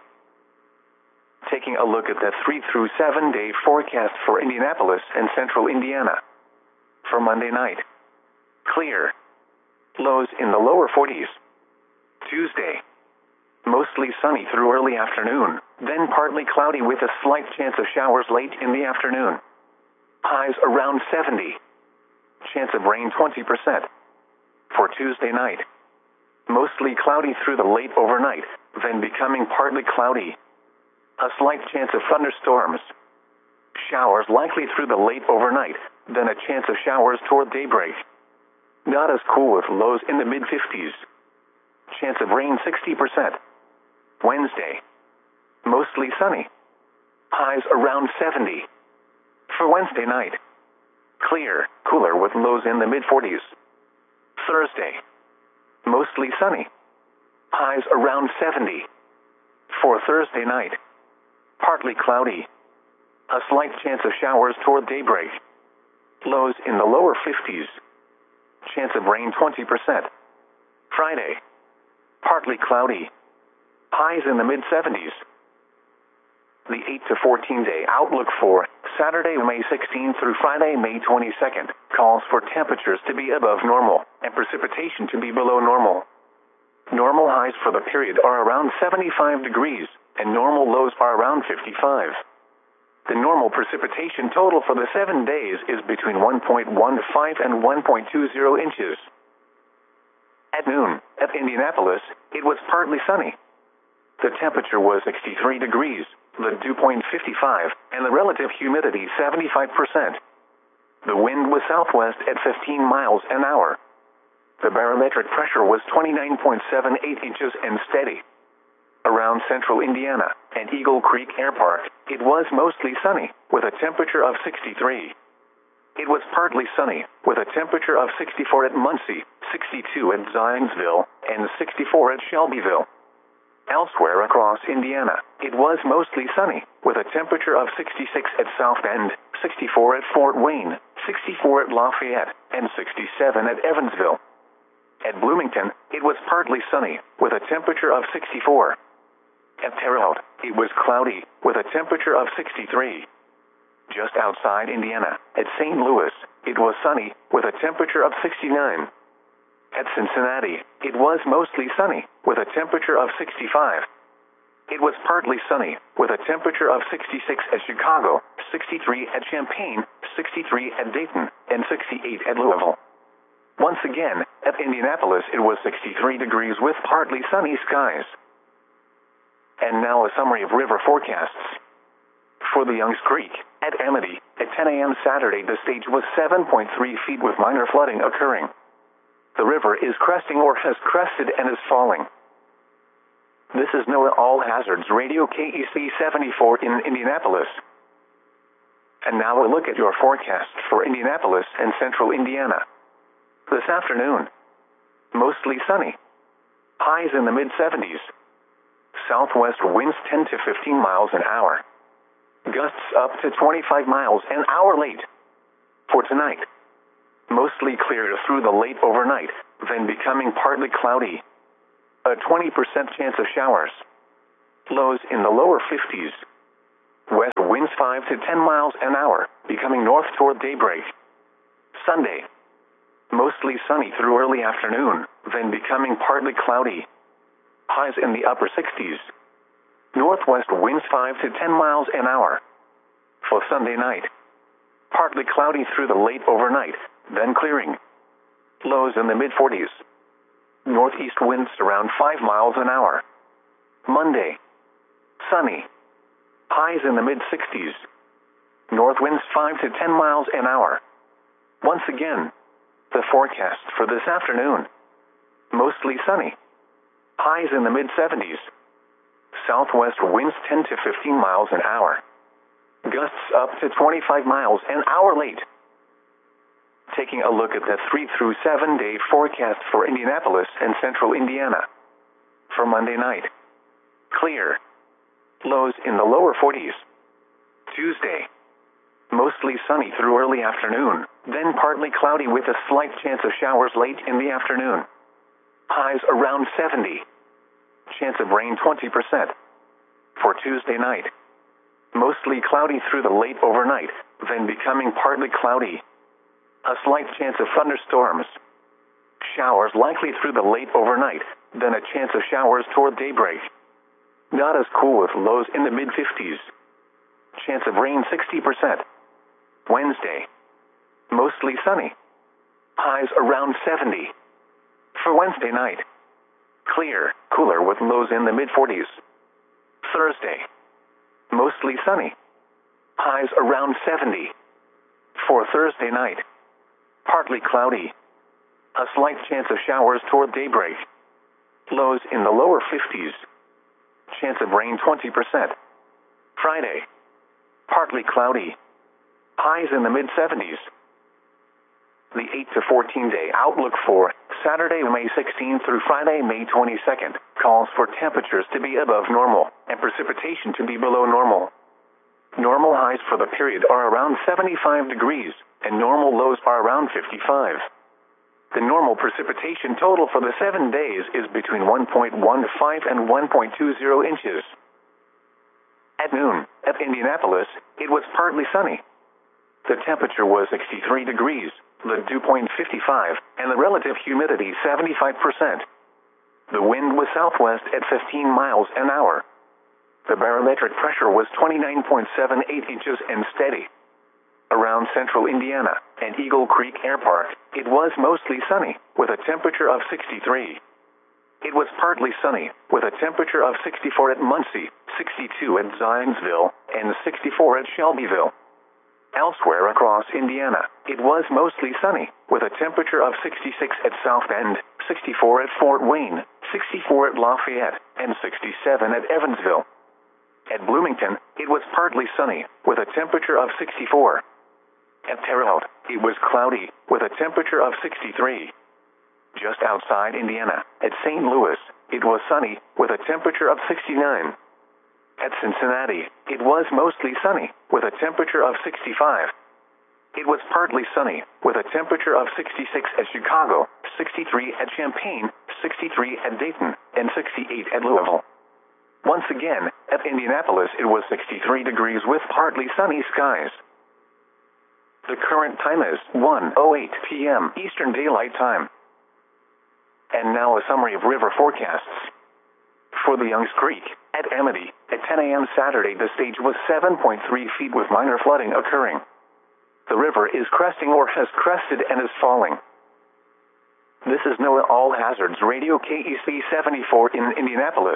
Taking a look at the three through seven day forecast for Indianapolis and central Indiana. For Monday night, clear. Lows in the lower forties. Tuesday, mostly sunny through early afternoon, then partly cloudy with a slight chance of showers late in the afternoon. Highs around seventy. Chance of rain twenty percent. For Tuesday night, mostly cloudy through the late overnight, then becoming partly cloudy. A slight chance of thunderstorms. Showers likely through the late overnight, then a chance of showers toward daybreak. Not as cool with lows in the mid fifties. Chance of rain sixty percent. Wednesday, mostly sunny. Highs around seventy. For Wednesday night, clear, cooler with lows in the mid forties. Thursday, mostly sunny. Highs around seventy. For Thursday night, partly cloudy. A slight chance of showers toward daybreak. Lows in the lower fifties. Chance of rain twenty percent. Friday, partly cloudy. Highs in the mid seventies. The eight to fourteen day outlook for Saturday, May sixteenth through Friday, May twenty-second, calls for temperatures to be above normal and precipitation to be below normal. Normal highs for the period are around seventy-five degrees, and normal lows are around fifty-five. The normal precipitation total for the seven days is between one point one five and one point two zero inches. At noon, at Indianapolis, it was partly sunny. The temperature was sixty-three degrees, the dew point fifty-five, and the relative humidity seventy-five percent. The wind was southwest at fifteen miles an hour. The barometric pressure was twenty-nine point seven eight inches and steady. Around central Indiana and Eagle Creek Air Park, it was mostly sunny, with a temperature of sixty-three. It was partly sunny, with a temperature of sixty-four at Muncie, sixty-two at Zionsville, and sixty-four at Shelbyville. Elsewhere across Indiana, it was mostly sunny, with a temperature of sixty-six at South Bend, sixty-four at Fort Wayne, sixty-four at Lafayette, and sixty-seven at Evansville. At Bloomington, it was partly sunny, with a temperature of sixty-four. At Terre Haute, it was cloudy, with a temperature of sixty-three. Just outside Indiana, at Saint Louis, it was sunny, with a temperature of sixty-nine. At Cincinnati, it was mostly sunny, with a temperature of sixty-five. It was partly sunny, with a temperature of sixty-six at Chicago, sixty-three at Champaign, sixty-three at Dayton, and sixty-eight at Louisville. Once again, at Indianapolis it was sixty-three degrees with partly sunny skies. And now a summary of river forecasts. For the Youngs Creek, at Amity, at ten a m Saturday the stage was seven point three feet with minor flooding occurring. The river is cresting or has crested and is falling. This is NOAA All Hazards Radio K E C seventy-four in Indianapolis. And now a look at your forecast for Indianapolis and central Indiana. This afternoon, mostly sunny. Highs in the mid seventies. Southwest winds ten to fifteen miles an hour. Gusts Gusts up to twenty-five miles an hour late. For tonight, mostly clear through the late overnight, then becoming partly cloudy. A twenty percent chance of showers. Lows in the lower fifties. West winds five to ten miles an hour, becoming north toward daybreak. Sunday, mostly sunny through early afternoon, then becoming partly cloudy. Highs in the upper sixties. Northwest winds five to ten miles an hour. For Sunday night, partly cloudy through the late overnight, then clearing. Lows in the mid forties. Northeast winds around five miles an hour. Monday, sunny. Highs in the mid sixties. North winds five to ten miles an hour. Once again, the forecast for this afternoon. Mostly sunny. Highs in the mid seventies. Southwest winds ten to fifteen miles an hour. Gusts up to twenty-five miles an hour late. Taking a look at the three through seven day forecast for Indianapolis and central Indiana. For Monday night, clear. Lows in the lower forties. Tuesday, mostly sunny through early afternoon, then partly cloudy with a slight chance of showers late in the afternoon. Highs around seventy. Chance of rain twenty percent. For Tuesday night, mostly cloudy through the late overnight, then becoming partly cloudy. A slight chance of thunderstorms. Showers likely through the late overnight, then a chance of showers toward daybreak. Not as cool with lows in the mid fifties. Chance of rain sixty percent. Wednesday, mostly sunny. Highs around seventy. For Wednesday night, clear, cooler with lows in the mid forties. Thursday, mostly sunny. Highs around seventy. For Thursday night, partly cloudy. A slight chance of showers toward daybreak. Lows in the lower fifties. Chance of rain twenty percent. Friday, partly cloudy. Highs in the mid seventies. The eight to fourteen day outlook for Saturday, May sixteenth through Friday, May twenty-second, calls for temperatures to be above normal and precipitation to be below normal. Normal highs for the period are around seventy-five degrees, and normal lows are around fifty-five. The normal precipitation total for the seven days is between one point one five and one point two zero inches. At noon, at Indianapolis, it was partly sunny. The temperature was sixty-three degrees, the dew point fifty-five, and the relative humidity seventy-five percent. The wind was southwest at fifteen miles an hour. The barometric pressure was twenty-nine point seven eight inches and steady. Around central Indiana and Eagle Creek Air Park, it was mostly sunny, with a temperature of sixty-three. It was partly sunny, with a temperature of sixty-four at Muncie, sixty-two at Zionsville, and sixty-four at Shelbyville. Elsewhere across Indiana, it was mostly sunny, with a temperature of sixty-six at South Bend, sixty-four at Fort Wayne, sixty-four at Lafayette, and sixty-seven at Evansville. At Bloomington, it was partly sunny, with a temperature of sixty-four. At Terre Haute, it was cloudy, with a temperature of sixty-three. Just outside Indiana, at Saint Louis, it was sunny, with a temperature of sixty-nine. At Cincinnati, it was mostly sunny, with a temperature of sixty-five. It was partly sunny, with a temperature of sixty-six at Chicago, sixty-three at Champaign, sixty-three at Dayton, and sixty-eight at Louisville. Once again, at Indianapolis it was sixty-three degrees with partly sunny skies. The current time is one oh eight p m Eastern Daylight Time. And now a summary of river forecasts. For the Youngs Creek, at Amity, at ten a m Saturday the stage was seven point three feet with minor flooding occurring. The river is cresting or has crested and is falling. This is NOAA All Hazards Radio K E C seventy-four in Indianapolis.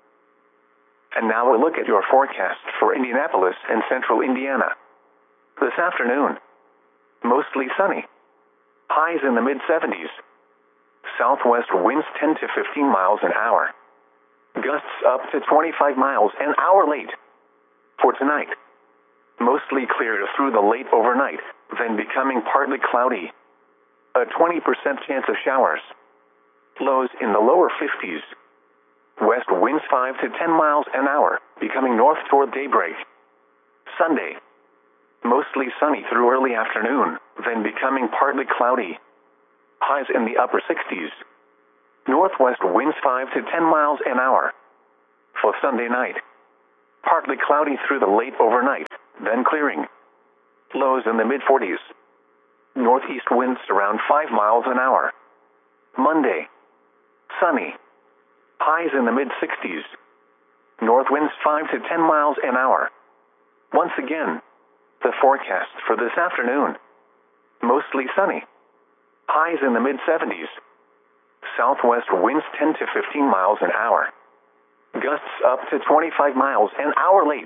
And now a look at your forecast for Indianapolis and central Indiana. This afternoon, mostly sunny. Highs in the mid seventies. Southwest winds ten to fifteen miles an hour. Gusts up to twenty-five miles an hour late. For tonight, mostly clear through the late overnight, then becoming partly cloudy. A twenty percent chance of showers. Lows in the lower fifties. West winds five to ten miles an hour, becoming north toward daybreak. Sunday, mostly sunny through early afternoon, then becoming partly cloudy. Highs in the upper sixties. Northwest winds five to ten miles an hour. For Sunday night, partly cloudy through the late overnight, then clearing. Lows in the mid forties. Northeast winds around five miles an hour. Monday, sunny. Highs in the mid sixties. North winds five to ten miles an hour. Once again, the forecast for this afternoon. Mostly sunny. Highs in the mid seventies. Southwest winds ten to fifteen miles an hour. Gusts up to twenty-five miles an hour late.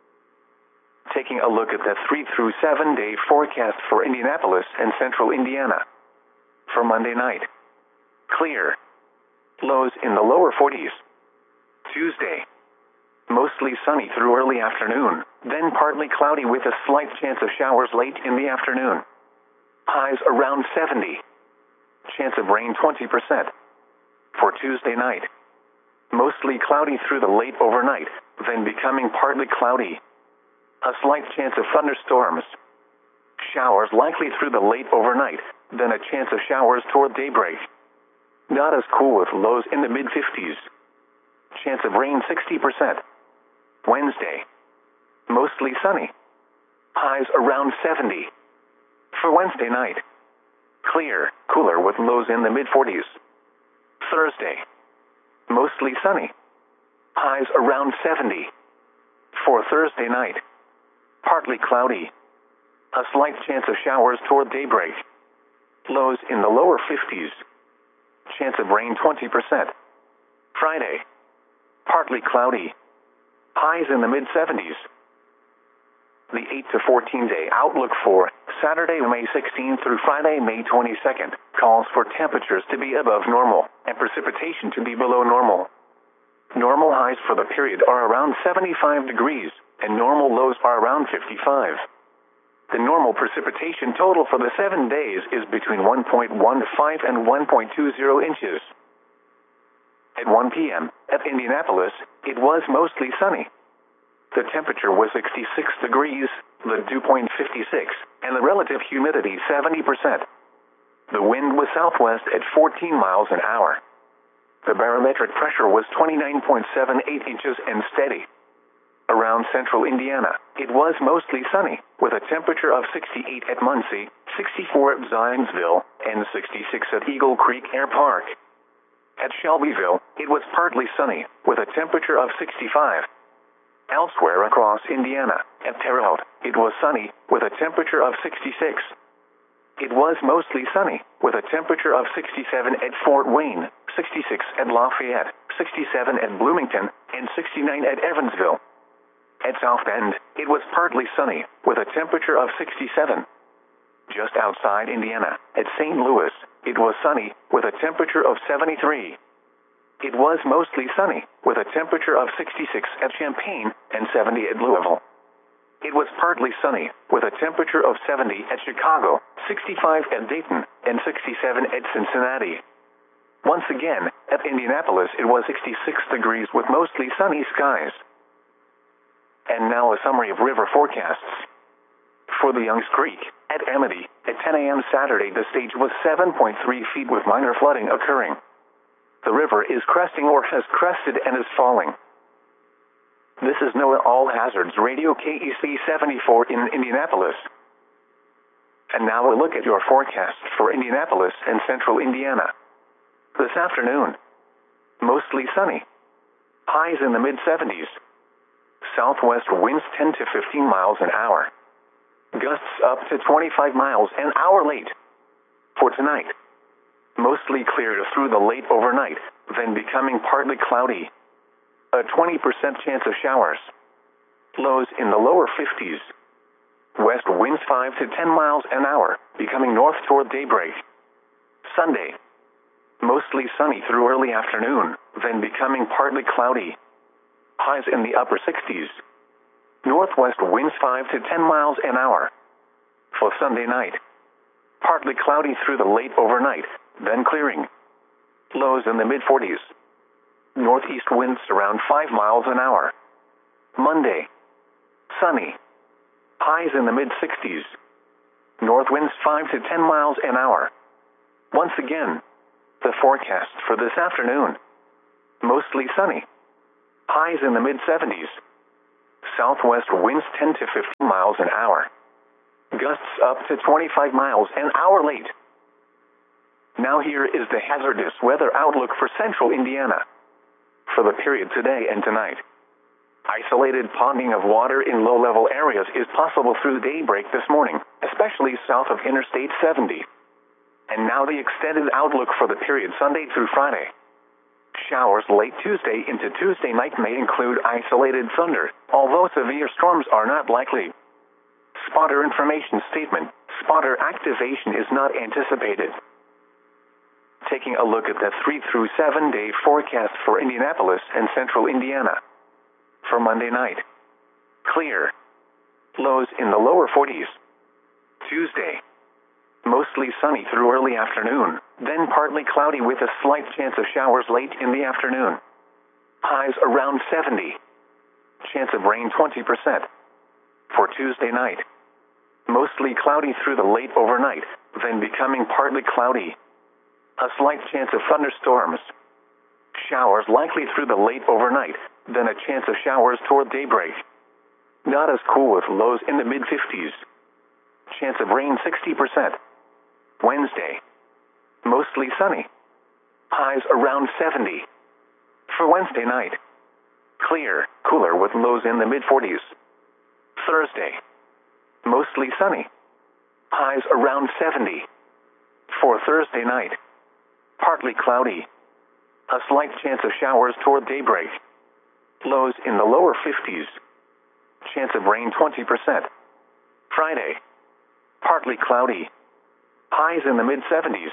Taking a look at the three through seven day forecast for Indianapolis and central Indiana. For Monday night, clear. Lows in the lower forties. Tuesday, mostly sunny through early afternoon, then partly cloudy with a slight chance of showers late in the afternoon. Highs around seventy. Chance of rain twenty percent. For Tuesday night, mostly cloudy through the late overnight, then becoming partly cloudy. A slight chance of thunderstorms. Showers likely through the late overnight, then a chance of showers toward daybreak. Not as cool with lows in the mid fifties. Chance of rain sixty percent. Wednesday, mostly sunny. Highs around seventy. For Wednesday night, clear, cooler with lows in the mid forties. Thursday, mostly sunny. Highs around seventy. For Thursday night, partly cloudy. A slight chance of showers toward daybreak. Lows in the lower fifties. Chance of rain twenty percent. Friday, partly cloudy. Highs in the mid seventies. The eight to fourteen day outlook for Saturday, May sixteenth through Friday, May twenty-second, calls for temperatures to be above normal and precipitation to be below normal. Normal highs for the period are around seventy-five degrees, and normal lows are around fifty-five. The normal precipitation total for the seven days is between one point one five and one point two zero inches. At one p m at Indianapolis, it was mostly sunny. The temperature was sixty-six degrees, the dew point fifty-six, and the relative humidity seventy percent. The wind was southwest at fourteen miles an hour. The barometric pressure was twenty-nine point seven eight inches and steady. Around central Indiana, it was mostly sunny, with a temperature of sixty-eight at Muncie, sixty-four at Zionsville, and sixty-six at Eagle Creek Air Park. At Shelbyville, it was partly sunny, with a temperature of sixty-five. Elsewhere across Indiana, at Terre Haute, it was sunny, with a temperature of sixty-six. It was mostly sunny, with a temperature of sixty-seven at Fort Wayne, sixty-six at Lafayette, sixty-seven at Bloomington, and sixty-nine at Evansville. At South Bend, it was partly sunny, with a temperature of sixty-seven. Just outside Indiana, at Saint Louis, it was sunny, with a temperature of seventy-three. It was mostly sunny, with a temperature of sixty-six at Champaign and seventy at Louisville. It was partly sunny, with a temperature of seventy at Chicago, sixty-five at Dayton, and sixty-seven at Cincinnati. Once again, at Indianapolis it was sixty-six degrees with mostly sunny skies. And now a summary of river forecasts. For the Youngs Creek, at Amity, at ten a m Saturday the stage was seven point three feet with minor flooding occurring. The river is cresting or has crested and is falling. This is NOAA All Hazards Radio K E C seventy-four in Indianapolis. And now a look at your forecast for Indianapolis and central Indiana. This afternoon, mostly sunny. Highs in the mid seventies. Southwest winds ten to fifteen miles an hour. Gusts up to twenty-five miles an hour late. For tonight, mostly clear through the late overnight, then becoming partly cloudy. A twenty percent chance of showers. Lows in the lower fifties. West winds five to ten miles an hour, becoming north toward daybreak. Sunday, mostly sunny through early afternoon, then becoming partly cloudy. Highs in the upper sixties. Northwest winds five to ten miles an hour. For Sunday night, partly cloudy through the late overnight, then clearing. Lows in the mid forties. Northeast winds around five miles an hour. Monday, sunny. Highs in the mid sixties. North winds five to ten miles an hour. Once again, the forecast for this afternoon. Mostly sunny. Highs in the mid seventies. Southwest winds ten to fifteen miles an hour. Gusts up to twenty-five miles an hour late. Now here is the hazardous weather outlook for central Indiana. For the period today and tonight. Isolated ponding of water in low-level areas is possible through daybreak this morning, especially south of Interstate seventy. And now the extended outlook for the period Sunday through Friday. Showers late Tuesday into Tuesday night may include isolated thunder, although severe storms are not likely. Spotter information statement: spotter activation is not anticipated. Taking a look at the three through seven day forecast for Indianapolis and central Indiana. For Monday night. Clear. Lows in the lower forties. Tuesday. Mostly sunny through early afternoon, then partly cloudy with a slight chance of showers late in the afternoon. Highs around seventy. Chance of rain twenty percent. For Tuesday night. Mostly cloudy through the late overnight, then becoming partly cloudy. A slight chance of thunderstorms. Showers likely through the late overnight, then a chance of showers toward daybreak. Not as cool with lows in the mid fifties. Chance of rain sixty percent. Wednesday. Mostly sunny. Highs around seventy. For Wednesday night. Clear, cooler with lows in the mid forties. Thursday. Mostly sunny. Highs around seventy. For Thursday night. Partly cloudy. A slight chance of showers toward daybreak. Lows in the lower fifties. Chance of rain twenty percent. Friday. Partly cloudy. Highs in the mid seventies.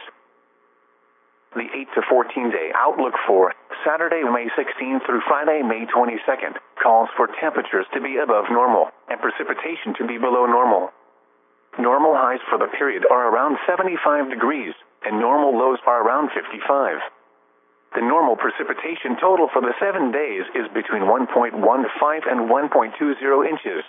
The eight to fourteen day outlook for Saturday, May sixteenth through Friday, May twenty-second, calls for temperatures to be above normal and precipitation to be below normal. Normal highs for the period are around seventy-five degrees, and normal lows are around fifty-five. The normal precipitation total for the seven days is between one point one five and one point two zero inches.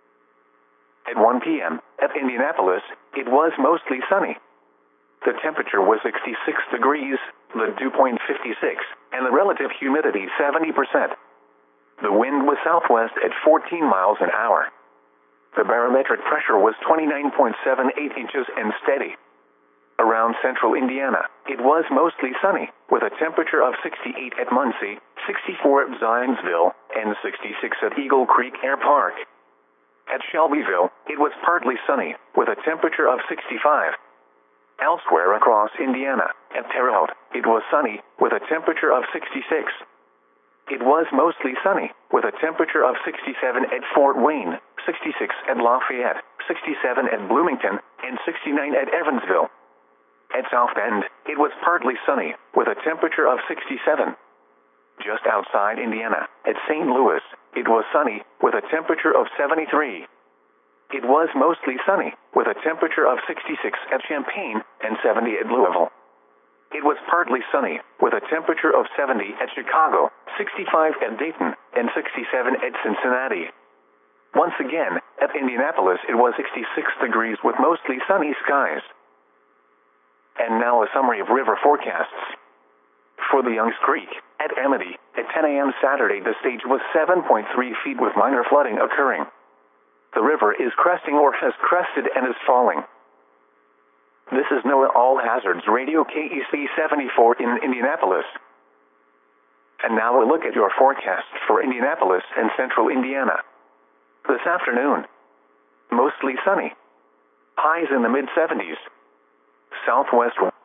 At one p m, at Indianapolis, it was mostly sunny. The temperature was sixty-six degrees, the dew point fifty-six, and the relative humidity seventy percent. The wind was southwest at fourteen miles an hour. The barometric pressure was twenty-nine point seven eight inches and steady. Around central Indiana, it was mostly sunny, with a temperature of sixty-eight at Muncie, sixty-four at Zionsville, and sixty-six at Eagle Creek Air Park. At Shelbyville, it was partly sunny, with a temperature of sixty-five. Elsewhere across Indiana, at Terre Haute, it was sunny, with a temperature of sixty-six. It was mostly sunny, with a temperature of sixty-seven at Fort Wayne, sixty-six at Lafayette, sixty-seven at Bloomington, and sixty-nine at Evansville. At South Bend, it was partly sunny, with a temperature of sixty-seven. Just outside Indiana, at Saint Louis, it was sunny, with a temperature of seventy-three. It was mostly sunny, with a temperature of sixty-six at Champaign and seventy at Louisville. It was partly sunny, with a temperature of seventy at Chicago, sixty-five at Dayton, and sixty-seven at Cincinnati. Once again, at Indianapolis it was sixty-six degrees with mostly sunny skies. And now a summary of river forecasts. For the Youngs Creek, at Amity, at ten a m Saturday the stage was seven point three feet with minor flooding occurring. The river is cresting or has crested and is falling. This is NOAA All Hazards Radio K E C seventy-four in Indianapolis. And now a look at your forecast for Indianapolis and central Indiana. This afternoon, mostly sunny. Highs in the mid seventies. Southwest